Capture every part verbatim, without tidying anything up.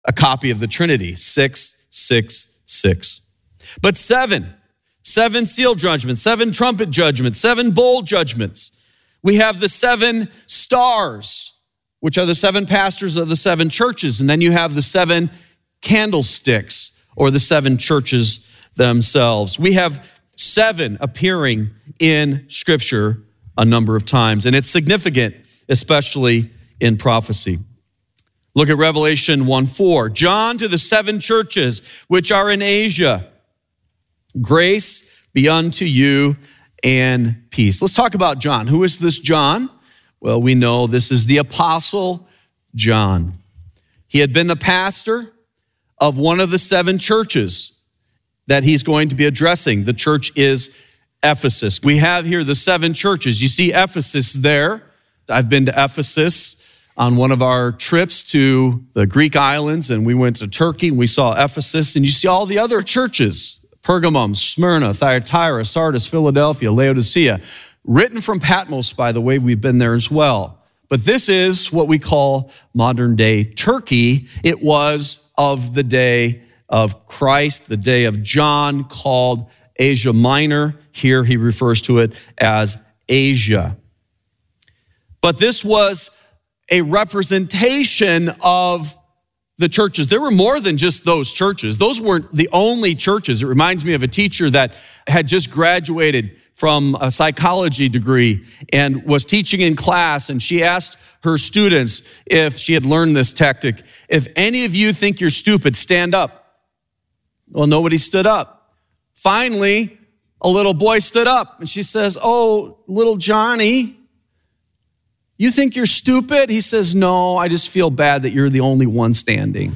a copy of the Trinity, six six six. But seven, seven seal judgments, seven trumpet judgments, seven bowl judgments. We have the seven stars, which are the seven pastors of the seven churches. And then you have the seven candlesticks, or the seven churches themselves. We have seven appearing in Scripture a number of times, and it's significant, especially in prophecy. Look at Revelation one four. John to the seven churches which are in Asia. Grace be unto you and peace. Let's talk about John. Who is this John? Well, we know this is the Apostle John. He had been the pastor of one of the seven churches that he's going to be addressing. The church is Ephesus. We have here the seven churches. You see Ephesus there. I've been to Ephesus on one of our trips to the Greek islands, and we went to Turkey, and we saw Ephesus, and you see all the other churches, Pergamum, Smyrna, Thyatira, Sardis, Philadelphia, Laodicea, written from Patmos, by the way. We've been there as well. But this is what we call modern-day Turkey. It was of the day of Christ, the day of John, called Asia Minor. Here he refers to it as Asia. But this was a representation of the churches. There were more than just those churches. Those weren't the only churches. It reminds me of a teacher that had just graduated from a psychology degree and was teaching in class, and she asked her students if she had learned this tactic. If any of you think you're stupid, stand up. Well, nobody stood up. Finally, a little boy stood up, and she says, "Oh, little Johnny, you think you're stupid?" He says, "No, I just feel bad that you're the only one standing."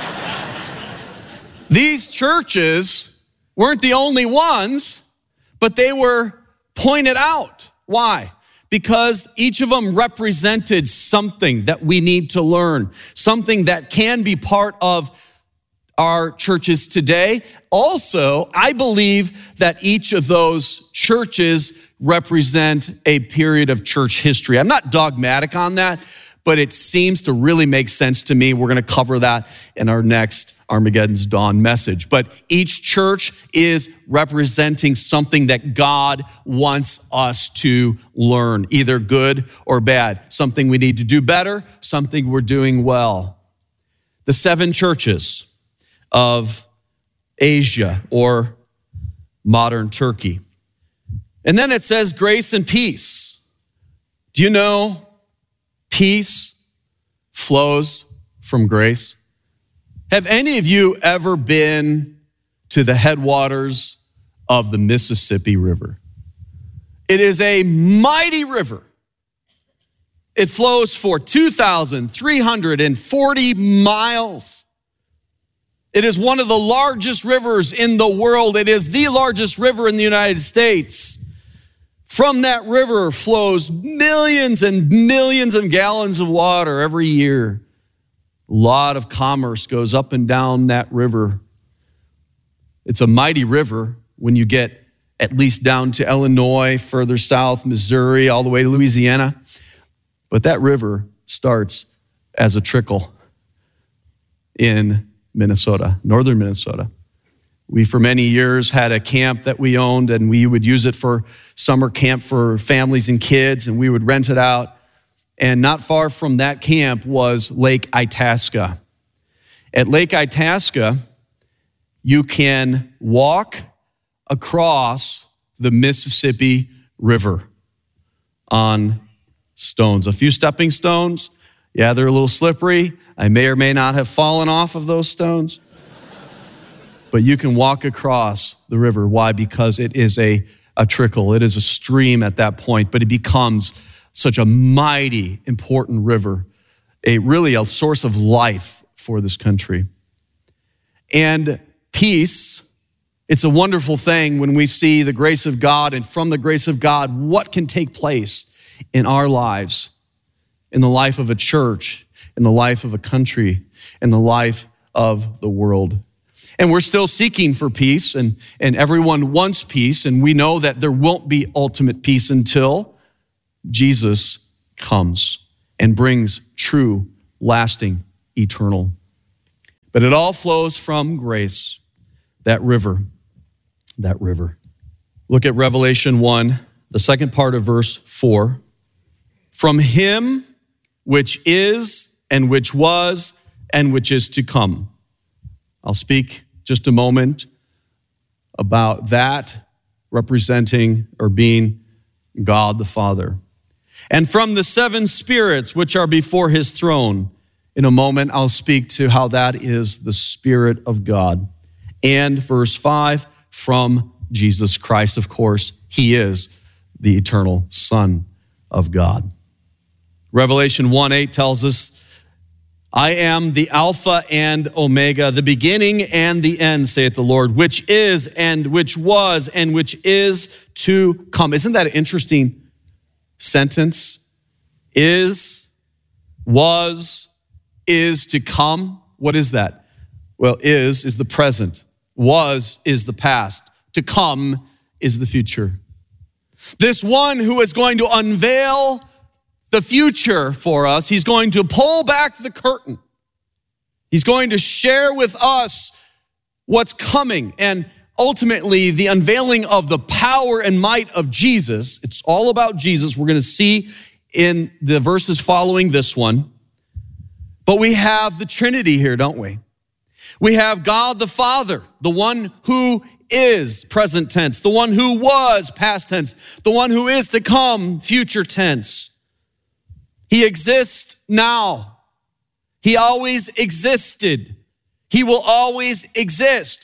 These churches weren't the only ones, but they were pointed out. Why? Because each of them represented something that we need to learn, something that can be part of our churches today. Also, I believe that each of those churches represent a period of church history. I'm not dogmatic on that, but it seems to really make sense to me. We're going to cover that in our next Armageddon's Dawn message. But each church is representing something that God wants us to learn, either good or bad, something we need to do better, something we're doing well. The seven churches of Asia, or modern Turkey. And then it says grace and peace. Do you know peace flows from grace? Have any of you ever been to the headwaters of the Mississippi River? It is a mighty river. It flows for two thousand three hundred forty miles. It is one of the largest rivers in the world. It is the largest river in the United States. From that river flows millions and millions of gallons of water every year. A lot of commerce goes up and down that river. It's a mighty river when you get at least down to Illinois, further south, Missouri, all the way to Louisiana. But that river starts as a trickle in Minnesota, northern Minnesota. We, for many years, had a camp that we owned, and we would use it for summer camp for families and kids, and we would rent it out. And not far from that camp was Lake Itasca. At Lake Itasca, you can walk across the Mississippi River on stones. A few stepping stones. Yeah, they're a little slippery. I may or may not have fallen off of those stones. But you can walk across the river. Why? Because it is a, a trickle. It is a stream at that point, but it becomes such a mighty, important river, a really a source of life for this country. And peace, it's a wonderful thing when we see the grace of God, and from the grace of God, what can take place in our lives, in the life of a church, in the life of a country, in the life of the world. And we're still seeking for peace, and, and everyone wants peace, and we know that there won't be ultimate peace until Jesus comes and brings true, lasting, eternal But it all flows from grace, that river, that river. Look at Revelation one, the second part of verse four. From him which is and which was and which is to come. I'll speak just a moment about that representing or being God the Father. And from the seven spirits which are before his throne. In a moment, I'll speak to how that is the Spirit of God. And verse five, from Jesus Christ, of course, he is the eternal Son of God. Revelation one eight tells us, I am the Alpha and Omega, the beginning and the end, saith the Lord, which is and which was and which is to come. Isn't that an interesting sentence? Is, was, is to come. What is that? Well, is is the present. Was is the past. To come is the future. This one who is going to unveil the future for us, he's going to pull back the curtain. He's going to share with us what's coming. And ultimately, the unveiling of the power and might of Jesus, it's all about Jesus. We're going to see in the verses following this one. But we have the Trinity here, don't we? We have God the Father, the one who is present tense, the one who was past tense, the one who is to come future tense. He exists now. He always existed. He will always exist.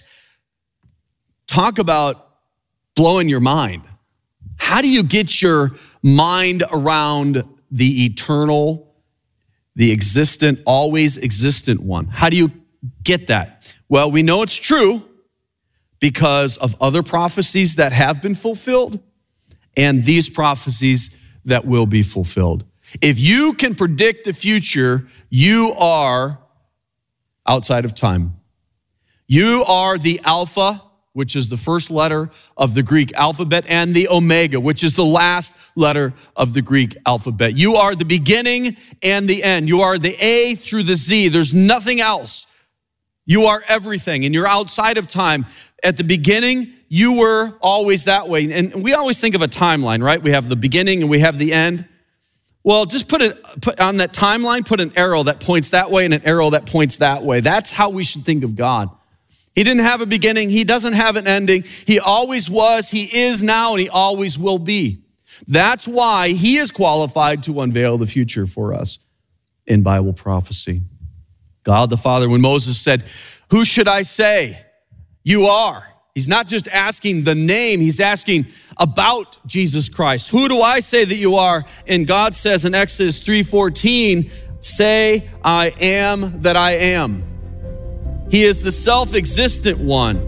Talk about blowing your mind. How do you get your mind around the eternal, the existent, always existent one? How do you get that? Well, we know it's true because of other prophecies that have been fulfilled and these prophecies that will be fulfilled. If you can predict the future, you are outside of time. You are the Alpha, which is the first letter of the Greek alphabet, and the Omega, which is the last letter of the Greek alphabet. You are the beginning and the end. You are the A through the Z. There's nothing else. You are everything, and you're outside of time. At the beginning, you were always that way. And we always think of a timeline, right? We have the beginning and we have the end. Well, just put it put on that timeline, put an arrow that points that way and an arrow that points that way. That's how we should think of God. He didn't have a beginning. He doesn't have an ending. He always was, he is now, and he always will be. That's why he is qualified to unveil the future for us in Bible prophecy. God the Father, when Moses said, who should I say you are? He's not just asking the name, he's asking about Jesus Christ. Who do I say that you are? And God says in Exodus three fourteen, say, I am that I am. He is the self-existent one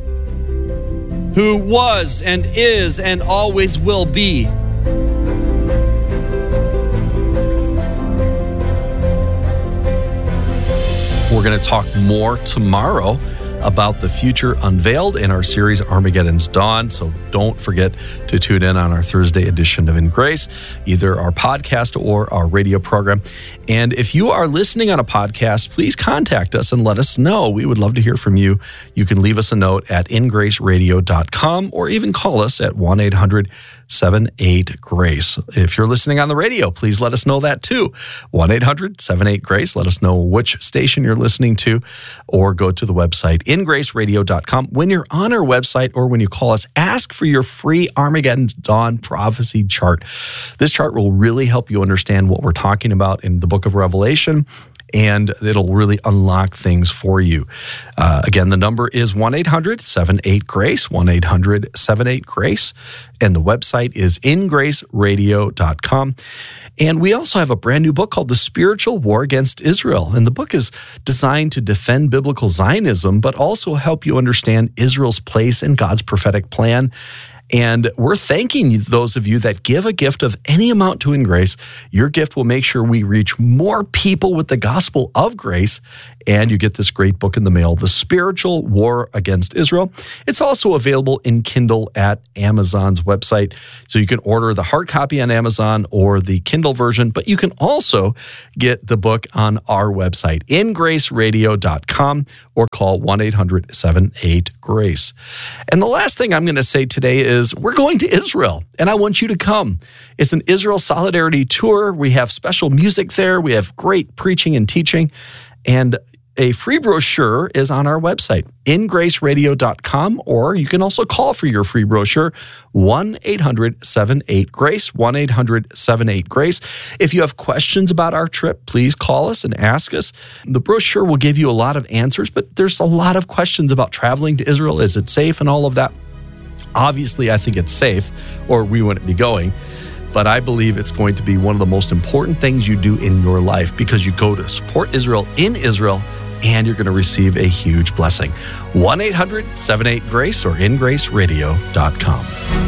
who was and is and always will be. We're going to talk more tomorrow about the future unveiled in our series Armageddon's Dawn. So don't forget to tune in on our Thursday edition of In Grace, either our podcast or our radio program. And if you are listening on a podcast, please contact us and let us know. We would love to hear from you. You can leave us a note at in grace radio dot com or even call us at one eight hundred seven eight grace. If you're listening on the radio, please let us know that too. one eight hundred seven eight grace. Let us know which station you're listening to, or go to the website in grace radio dot com. When you're on our website or when you call us, ask for your free Armageddon's Dawn prophecy chart. This chart will really help you understand what we're talking about in the book of Revelation, and it'll really unlock things for you. Uh, again, the number is one eight hundred seven eight grace, one eight hundred seven eight grace, and the website is in grace radio dot com. And we also have a brand new book called The Spiritual War Against Israel. And the book is designed to defend biblical Zionism, but also help you understand Israel's place in God's prophetic plan And we're thanking those of you that give a gift of any amount to In Grace. Your gift will make sure we reach more people with the gospel of grace. And you get this great book in the mail, The Spiritual War Against Israel. It's also available in Kindle at Amazon's website. So you can order the hard copy on Amazon or the Kindle version, but you can also get the book on our website, in grace radio dot com, or call one eight hundred seven eight grace. And the last thing I'm going to say today is we're going to Israel, and I want you to come. It's an Israel Solidarity Tour. We have special music there. We have great preaching and teaching, and a free brochure is on our website, in grace radio dot com, or you can also call for your free brochure, one eight hundred seven eight grace, one eight hundred seven eight grace. If you have questions about our trip, please call us and ask us. The brochure will give you a lot of answers, but there's a lot of questions about traveling to Israel. Is it safe and all of that? Obviously, I think it's safe, or we wouldn't be going. But I believe it's going to be one of the most important things you do in your life, because you go to support Israel in Israel, and you're going to receive a huge blessing. one eight hundred seven eight grace or in grace radio dot com.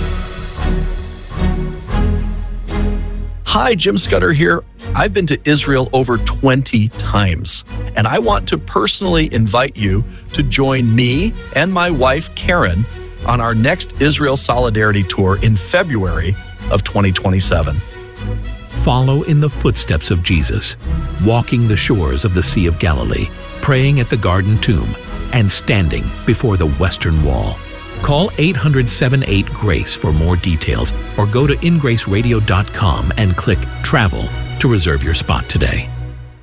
Hi, Jim Scudder here. I've been to Israel over twenty times, and I want to personally invite you to join me and my wife, Karen, on our next Israel Solidarity Tour in February of twenty twenty-seven. Follow in the footsteps of Jesus, walking the shores of the Sea of Galilee, praying at the Garden Tomb, and standing before the Western Wall. Call eight hundred seven eight grace for more details, or go to in grace radio dot com and click Travel to reserve your spot today.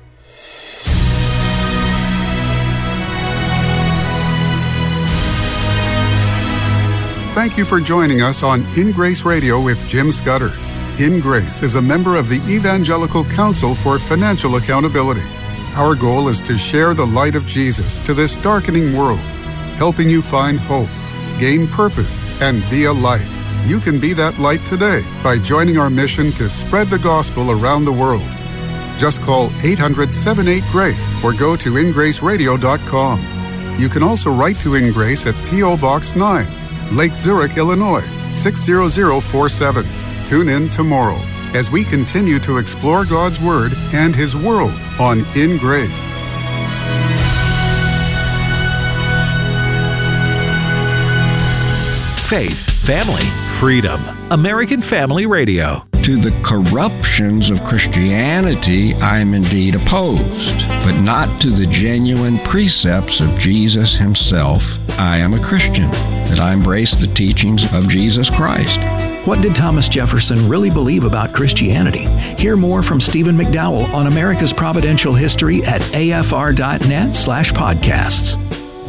Thank you for joining us on In Grace Radio with Jim Scudder. In Grace is a member of the Evangelical Council for Financial Accountability. Our goal is to share the light of Jesus to this darkening world, helping you find hope, gain purpose, and be a light. You can be that light today by joining our mission to spread the gospel around the world. Just call eight hundred seven eight grace or go to in grace radio dot com. You can also write to In Grace at P O Box nine, Lake Zurich, Illinois, six zero zero four seven. Tune in tomorrow as we continue to explore God's Word and His world on In Grace. Faith, family, freedom. American Family Radio. To the corruptions of Christianity, I am indeed opposed, but not to the genuine precepts of Jesus Himself. I am a Christian, that I embrace the teachings of Jesus Christ. What did Thomas Jefferson really believe about Christianity? Hear more from Stephen McDowell on America's Providential History at A F R dot net slash podcasts.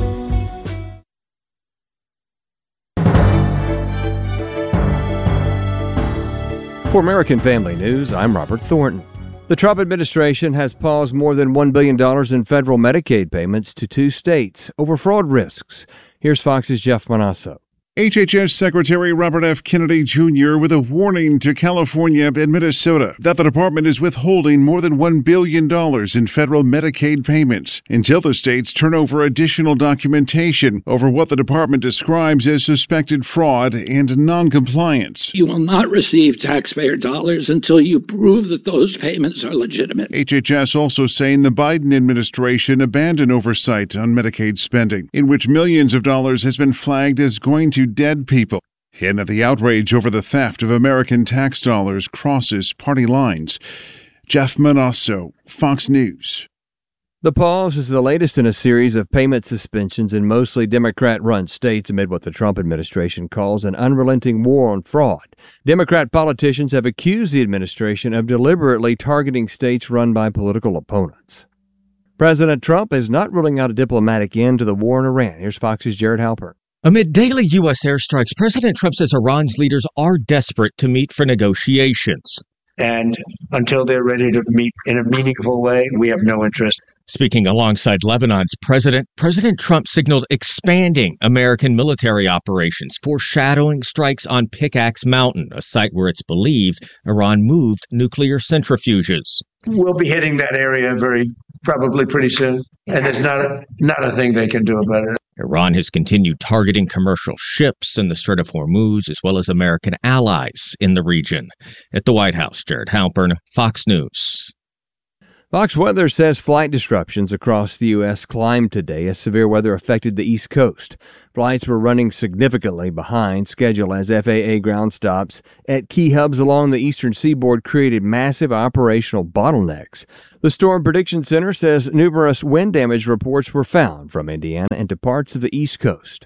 For American Family News, I'm Robert Thornton. The Trump administration has paused more than one billion dollars in federal Medicaid payments to two states over fraud risks. Here's Fox's Jeff Manasso. H H S Secretary Robert F. Kennedy Junior with a warning to California and Minnesota that the department is withholding more than one billion dollars in federal Medicaid payments until the states turn over additional documentation over what the department describes as suspected fraud and noncompliance. You will not receive taxpayer dollars until you prove that those payments are legitimate. H H S also saying the Biden administration abandoned oversight on Medicaid spending, in which millions of dollars has been flagged as going to dead people, and that the outrage over the theft of American tax dollars crosses party lines. Jeff Manasso, Fox News. The pause is the latest in a series of payment suspensions in mostly Democrat-run states amid what the Trump administration calls an unrelenting war on fraud. Democrat politicians have accused the administration of deliberately targeting states run by political opponents. President Trump is not ruling out a diplomatic end to the war in Iran. Here's Fox's Jared Halpern. Amid daily U S airstrikes, President Trump says Iran's leaders are desperate to meet for negotiations. And until they're ready to meet in a meaningful way, we have no interest. Speaking alongside Lebanon's president, President Trump signaled expanding American military operations, foreshadowing strikes on Pickaxe Mountain, a site where it's believed Iran moved nuclear centrifuges. We'll be hitting that area very probably pretty soon, and there's not a, not a thing they can do about it. Iran has continued targeting commercial ships in the Strait of Hormuz, as well as American allies in the region. At the White House, Jared Halpern, Fox News. Fox Weather says flight disruptions across the U S climbed today as severe weather affected the East Coast. Flights were running significantly behind schedule as F A A ground stops at key hubs along the eastern seaboard created massive operational bottlenecks. The Storm Prediction Center says numerous wind damage reports were found from Indiana and to parts of the East Coast.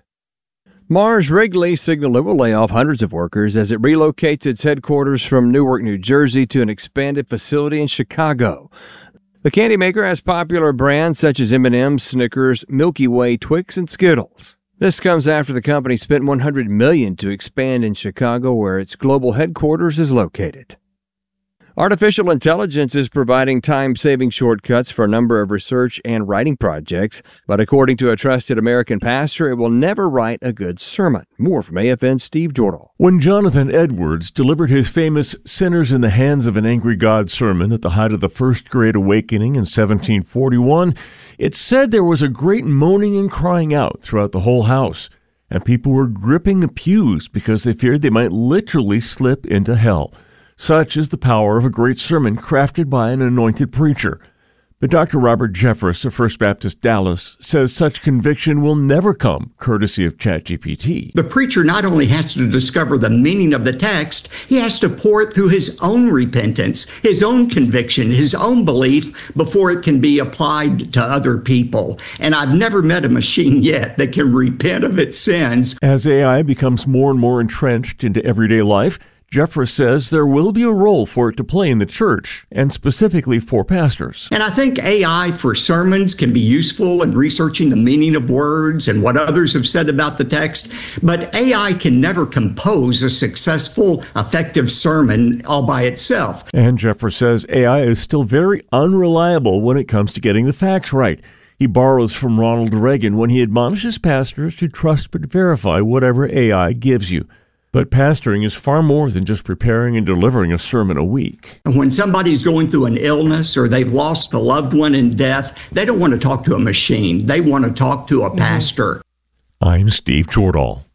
Mars Wrigley signaled it will lay off hundreds of workers as it relocates its headquarters from Newark, New Jersey to an expanded facility in Chicago. The candy maker has popular brands such as M and M's, Snickers, Milky Way, Twix, and Skittles. This comes after the company spent one hundred million dollars to expand in Chicago, where its global headquarters is located. Artificial intelligence is providing time-saving shortcuts for a number of research and writing projects, but according to a trusted American pastor, it will never write a good sermon. More from A F N's Steve Jordahl. When Jonathan Edwards delivered his famous Sinners in the Hands of an Angry God sermon at the height of the First Great Awakening in seventeen forty-one, it said there was a great moaning and crying out throughout the whole house, and people were gripping the pews because they feared they might literally slip into hell. Such is the power of a great sermon crafted by an anointed preacher. But Doctor Robert Jeffress of First Baptist Dallas says such conviction will never come courtesy of ChatGPT. The preacher not only has to discover the meaning of the text, he has to pour it through his own repentance, his own conviction, his own belief before it can be applied to other people. And I've never met a machine yet that can repent of its sins. As A I becomes more and more entrenched into everyday life, Jeffress says there will be a role for it to play in the church, and specifically for pastors. And I think A I for sermons can be useful in researching the meaning of words and what others have said about the text, but A I can never compose a successful, effective sermon all by itself. And Jeffress says A I is still very unreliable when it comes to getting the facts right. He borrows from Ronald Reagan when he admonishes pastors to trust but verify whatever A I gives you. But pastoring is far more than just preparing and delivering a sermon a week. When somebody's going through an illness or they've lost a loved one in death, they don't want to talk to a machine. They want to talk to a pastor. I'm Steve Jordahl.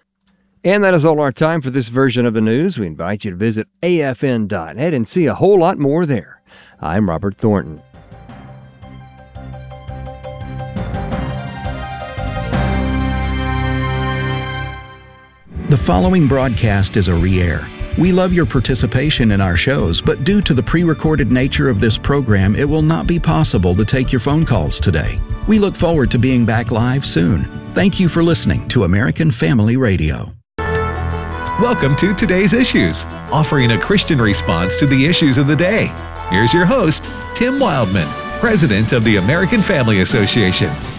And that is all our time for this version of the news. We invite you to visit A F N dot net and see a whole lot more there. I'm Robert Thornton. The following broadcast is a re-air. We love your participation in our shows, but due to the pre-recorded nature of this program, it will not be possible to take your phone calls today. We look forward to being back live soon. Thank you for listening to American Family Radio. Welcome to Today's Issues, offering a Christian response to the issues of the day. Here's your host, Tim Wildman, President of the American Family Association.